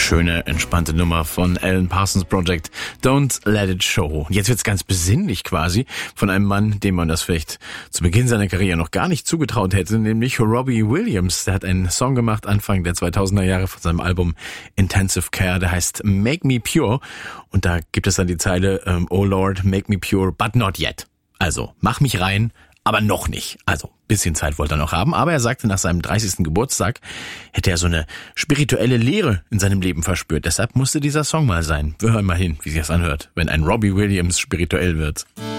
Schöne, entspannte Nummer von Alan Parsons Project, Don't Let It Show. Jetzt wird's ganz besinnlich quasi von einem Mann, dem man das vielleicht zu Beginn seiner Karriere noch gar nicht zugetraut hätte, nämlich Robbie Williams. Der hat einen Song gemacht Anfang der 2000er Jahre von seinem Album Intensive Care, der heißt Make Me Pure. Und da gibt es dann die Zeile, Oh Lord, make me pure, but not yet. Also, mach mich rein, aber noch nicht. Also, bisschen Zeit wollte er noch haben, aber er sagte, nach seinem 30. Geburtstag hätte er so eine spirituelle Leere in seinem Leben verspürt. Deshalb musste dieser Song mal sein. Wir hören mal hin, wie sich das anhört, wenn ein Robbie Williams spirituell wird.